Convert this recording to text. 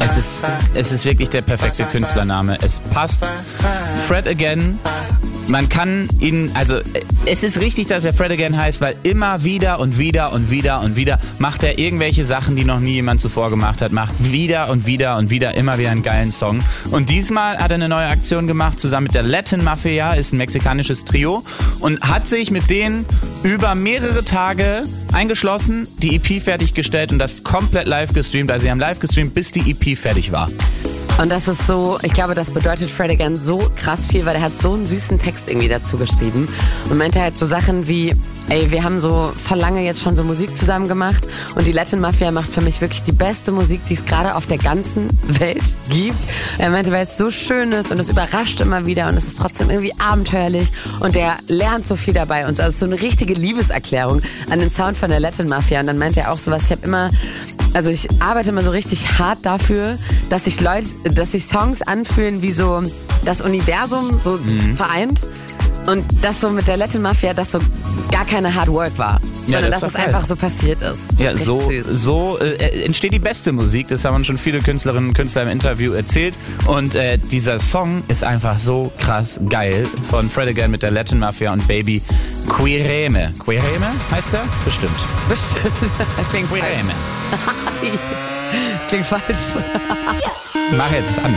Es ist wirklich der perfekte Künstlername. Es passt. Fred Again. Man kann ihn, also es ist richtig, dass er Fred Again heißt, weil immer wieder und wieder und wieder und wieder macht er irgendwelche Sachen, die noch nie jemand zuvor gemacht hat, macht wieder und wieder und wieder immer wieder einen geilen Song. Und diesmal hat er eine neue Aktion gemacht, zusammen mit der Latin Mafia, ist ein mexikanisches Trio, und hat sich mit denen über mehrere Tage eingeschlossen, die EP fertiggestellt und das komplett live gestreamt. Also sie haben live gestreamt, bis die EP fertig war. Und das ist so, ich glaube, das bedeutet Fred Again so krass viel, weil er hat so einen süßen Text irgendwie dazu geschrieben und meinte halt so Sachen wie, ey, wir haben so voll lange jetzt schon so Musik zusammen gemacht und die Latin Mafia macht für mich wirklich die beste Musik, die es gerade auf der ganzen Welt gibt. Er meinte, weil es so schön ist und es überrascht immer wieder und es ist trotzdem irgendwie abenteuerlich und der lernt so viel dabei und so. Also so eine richtige Liebeserklärung an den Sound von der Latin Mafia. Und dann meinte er auch sowas, ich arbeite immer so richtig hart dafür, dass sich Songs anfühlen wie so das Universum so vereint. Und das so mit der Latin Mafia, dass so gar keine Hard Work war, sondern dass es einfach so passiert ist. Ja, so entsteht die beste Musik. Das haben uns schon viele Künstlerinnen und Künstler im Interview erzählt. Und dieser Song ist einfach so krass geil von Fred Again mit der Latin Mafia und Baby Quireme. Quireme heißt der? Bestimmt. Klingt Quireme. Das klingt falsch. Mach jetzt an.